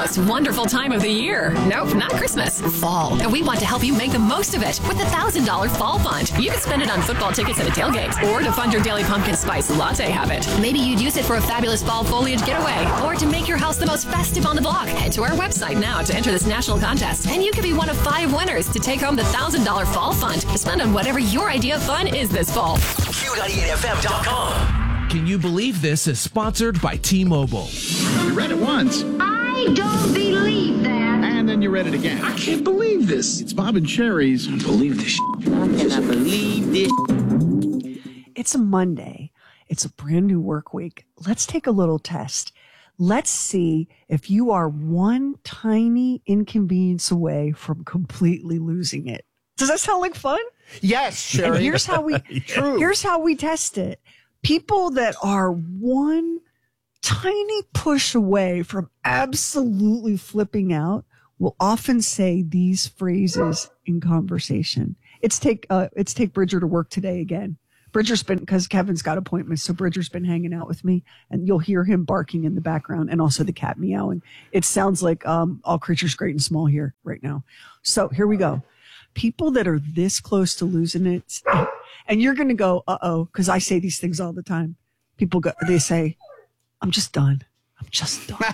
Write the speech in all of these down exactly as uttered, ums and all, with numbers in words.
most wonderful time of the year. Nope, not Christmas. Fall. And we want to help you make the most of it with the one thousand dollars Fall Fund. You can spend it on football tickets at a tailgate or to fund your daily pumpkin spice latte habit. Maybe you'd use it for a fabulous fall foliage getaway or to make your house the most festive on the block. Head to our website now to enter this national contest, and you could be one of five winners to take home the one thousand dollars Fall Fund to spend on whatever your idea of fun is this fall. Q ninety-eight F M dot com. Can you believe this is sponsored by T-Mobile? You read it once. I don't believe that. And then you read it again. I can't believe this. It's Bob and Sherry's. I don't believe this shit. I cannot believe this. It's a Monday. It's a brand new work week. Let's take a little test. Let's see if you are one tiny inconvenience away from completely losing it. Does that sound like fun? Yes, Sherry. And here's how we True. here's how we test it. People that are one tiny push away from absolutely flipping out will often say these phrases in conversation. It's take uh, it's take Bridger to work today again. Bridger's been, because Kevin's got appointments, so Bridger's been hanging out with me, and you'll hear him barking in the background and also the cat meowing. It sounds like um, All Creatures Great and Small here right now. So here we go. People that are this close to losing it, and you're going to go, uh-oh, because I say these things all the time. People go, they say, I'm just done. I'm just done.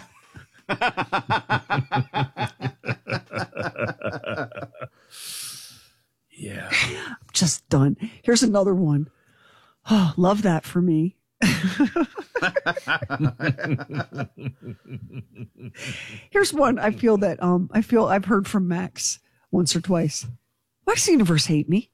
Yeah. I'm just done. Here's another one. Oh, love that for me. Here's one I feel that um I feel I've heard from Max once or twice. Why does the universe hate me?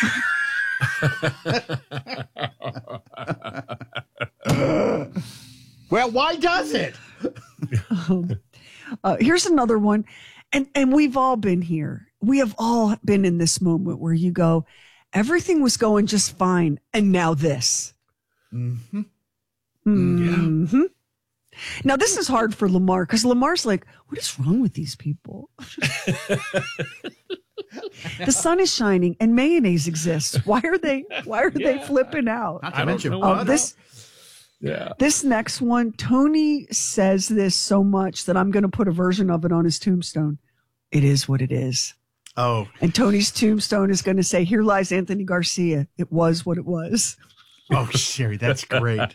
Well, why does it? um, uh, here's another one. And and we've all been here. We have all been in this moment where you go, everything was going just fine, and now this. Mm-hmm. Mm-hmm. Yeah. Now, this is hard for Lamar, because Lamar's like, what is wrong with these people? The sun is shining and mayonnaise exists. Why are they why are yeah. they flipping out? Not to mention uh, this Yeah. This next one, Tony says this so much that I'm going to put a version of it on his tombstone. It is what it is. Oh. And Tony's tombstone is going to say, here lies Anthony Garcia. It was what it was. Oh, Sherry, that's great.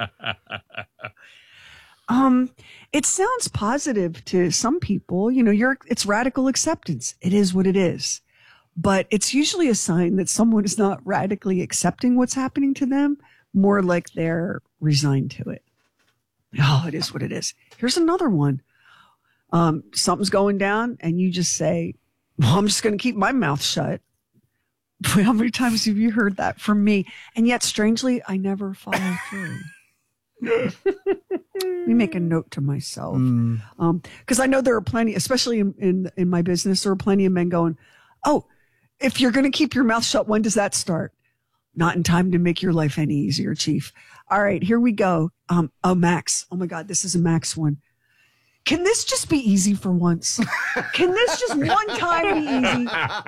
Um, it sounds positive to some people. You know, you're, it's radical acceptance. It is what it is. But it's usually a sign that someone is not radically accepting what's happening to them, more like they're resigned to it. Oh, it is what it is. Here's another one. Um, something's going down and you just say, well, I'm just going to keep my mouth shut. How many times have you heard that from me? And yet, strangely, I never follow through. Let me make a note to myself. Mm. Um, because I know there are plenty, especially in, in, in my business, there are plenty of men going, oh, if you're going to keep your mouth shut, when does that start? Not in time to make your life any easier, Chief. All right, here we go. Um, oh, Max. Oh my God, this is a Max one. Can this just be easy for once? Can this just one time be easy?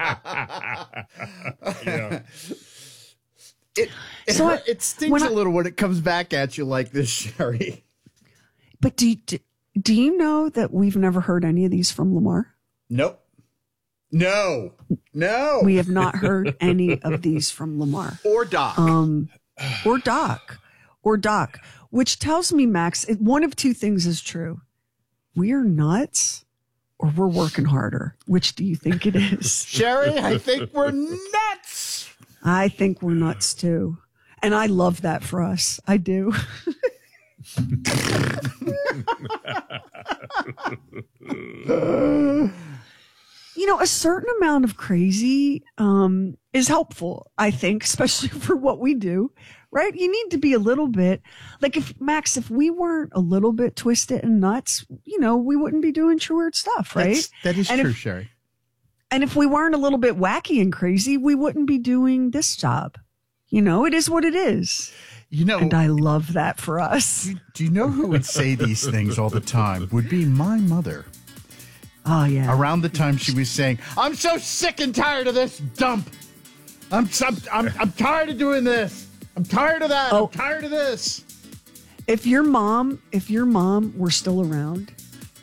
Yeah. It, it, So hurt, I- it stings when I- a little when it comes back at you like this, Sherry. But do you, do, do you know that we've never heard any of these from Lamar? Nope. No. No. We have not heard any of these from Lamar. Or Doc. Um, or Doc. Or Doc. Which tells me, Max, it, one of two things is true. We're nuts or we're working harder. Which do you think it is? Sherry, I think we're nuts. I think we're nuts too. And I love that for us. I do. You know, a certain amount of crazy um, is helpful, I think, especially for what we do, right? You need to be a little bit like if Max, if we weren't a little bit twisted and nuts, you know, we wouldn't be doing true weird stuff, right? That's, that is and true, if, Sherry. And if we weren't a little bit wacky and crazy, we wouldn't be doing this job. You know, it is what it is. You know, and I love that for us. Do you know who would say these things all the time? Would be my mother. Oh, yeah. Around the time she was saying, I'm so sick and tired of this dump. I'm I'm I'm, I'm tired of doing this. I'm tired of that. Oh. I'm tired of this. If your mom, if your mom were still around,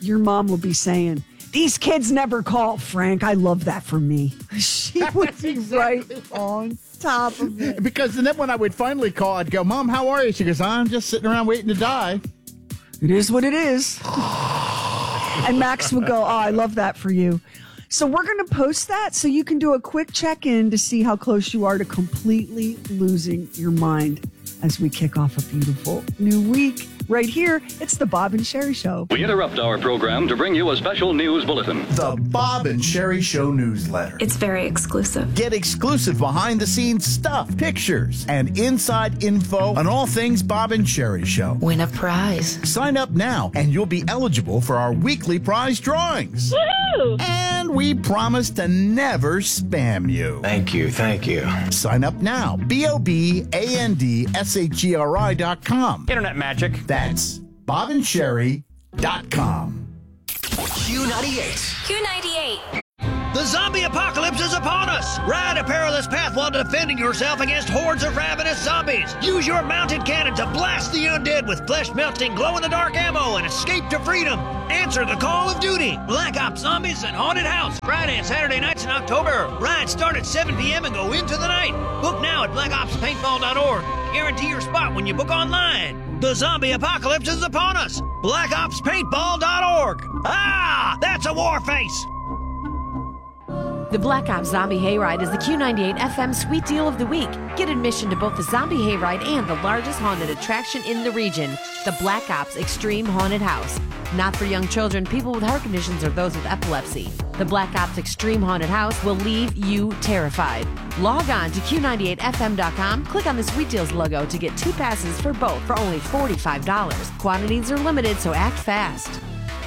your mom will be saying, these kids never call, Frank. I love that for me. She would be right on top of it. Because then when I would finally call, I'd go, Mom, how are you? She goes, I'm just sitting around waiting to die. It is what it is. And Max would go, oh, I love that for you. So we're going to post that so you can do a quick check-in to see how close you are to completely losing your mind as we kick off a beautiful new week. Right here, it's the Bob and Sherry Show. We interrupt our program to bring you a special news bulletin. The Bob and Sherry Show newsletter. It's very exclusive. Get exclusive behind-the-scenes stuff, pictures, and inside info on all things Bob and Sherry Show. Win a prize. Sign up now, and you'll be eligible for our weekly prize drawings. Woohoo! And we promise to never spam you. Thank you, thank you. Sign up now. B O B A N D S H E R I dot com. Internet magic. That's bob and sherry dot com. Q ninety-eight. Q ninety-eight. The zombie apocalypse is upon us! Ride a perilous path while defending yourself against hordes of ravenous zombies. Use your mounted cannon to blast the undead with flesh-melting, glow-in-the-dark ammo and escape to freedom. Answer the call of duty. Black Ops Zombies and Haunted House. Friday and Saturday nights in October. Rides start at seven p.m. and go into the night. Book now at black ops paintball dot org. Guarantee your spot when you book online. The zombie apocalypse is upon us. black ops paintball dot org. Ah, that's a war face. The Black Ops Zombie Hayride is the Q ninety-eight F M Sweet Deal of the Week. Get admission to both the Zombie Hayride and the largest haunted attraction in the region, the Black Ops Extreme Haunted House. Not for young children, people with heart conditions, or those with epilepsy. The Black Ops Extreme Haunted House will leave you terrified. Log on to Q ninety-eight F M dot com, click on the Sweet Deals logo to get two passes for both for only forty-five dollars. Quantities are limited, so act fast.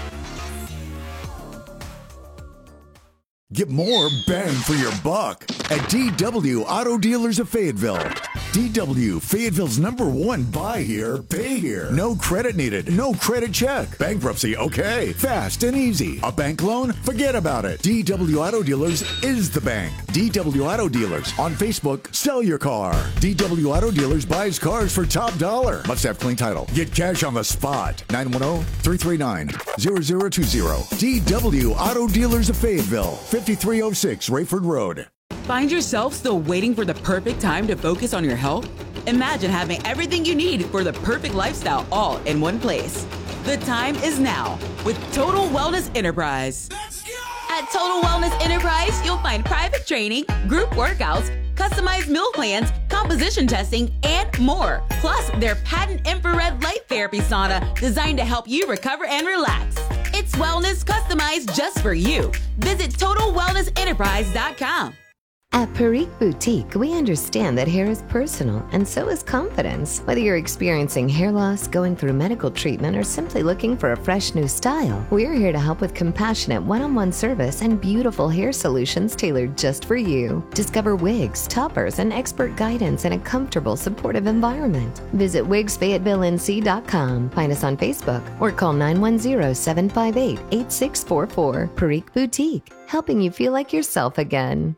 Get more bang for your buck at D W Auto Dealers of Fayetteville. D W, Fayetteville's number one buy here, pay here. No credit needed, no credit check. Bankruptcy, okay. Fast and easy. A bank loan? Forget about it. D W Auto Dealers is the bank. D W Auto Dealers. On Facebook, sell your car. D W Auto Dealers buys cars for top dollar. Must have clean title. Get cash on the spot. nine one zero, three three nine, zero zero two zero. D W Auto Dealers of Fayetteville. fifty-three oh six Rayford Road. Find yourself still waiting for the perfect time to focus on your health? Imagine having everything you need for the perfect lifestyle all in one place. The time is now with Total Wellness Enterprise. Let's go! At Total Wellness Enterprise, you'll find private training, group workouts, customized meal plans, composition testing, and more. Plus, their patent infrared light therapy sauna designed to help you recover and relax. It's wellness customized just for you. Visit total wellness enterprise dot com. At Perique Boutique, we understand that hair is personal, and so is confidence. Whether you're experiencing hair loss, going through medical treatment, or simply looking for a fresh new style, we're here to help with compassionate one-on-one service and beautiful hair solutions tailored just for you. Discover wigs, toppers, and expert guidance in a comfortable, supportive environment. Visit wigs fayetteville n c dot com, find us on Facebook, or call nine one zero, seven five eight, eight six four four. Perique Boutique, helping you feel like yourself again.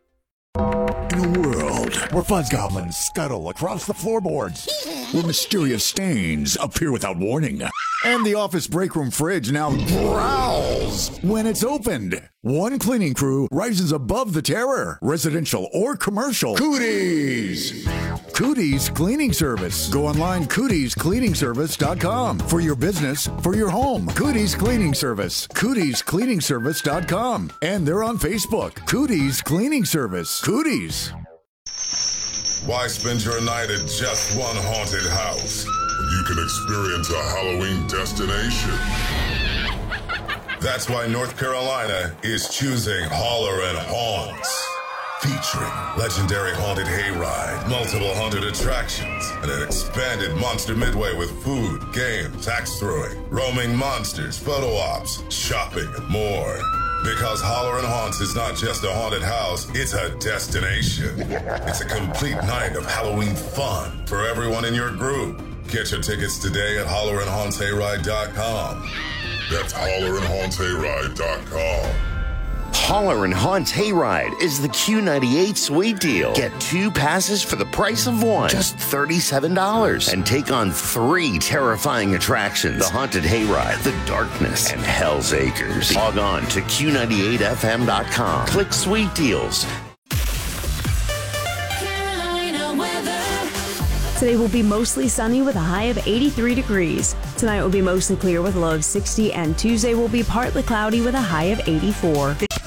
In a world where fuzz goblins scuttle across the floorboards, where mysterious stains appear without warning, and the office break room fridge now growls when it's opened, one cleaning crew rises above the terror, residential or commercial. Cooties! Cooties Cleaning Service. Go online, cooties cleaning service dot com. For your business, for your home. Cooties Cleaning Service. cooties cleaning service dot com. And they're on Facebook. Cooties Cleaning Service. Cooties. Why spend your night at just one haunted house when you can experience a Halloween destination? That's why North Carolina is choosing Holler and Haunts. Featuring legendary haunted hayride, multiple haunted attractions, and an expanded Monster Midway with food, games, axe throwing, roaming monsters, photo ops, shopping, and more. Because Holler and Haunts is not just a haunted house, it's a destination. It's a complete night of Halloween fun for everyone in your group. Get your tickets today at holler and haunts hayride dot com. That's holler and haunts hayride dot com. Holler and Haunt's Hayride is the Q ninety-eight Sweet Deal. Get two passes for the price of one, just thirty-seven dollars, and take on three terrifying attractions: the Haunted Hayride, the Darkness, and Hell's Acres. Log on to Q ninety-eight F M dot com. Click Sweet Deals. Today will be mostly sunny with a high of eighty-three degrees. Tonight will be mostly clear with a low of sixty, and Tuesday will be partly cloudy with a high of eighty-four.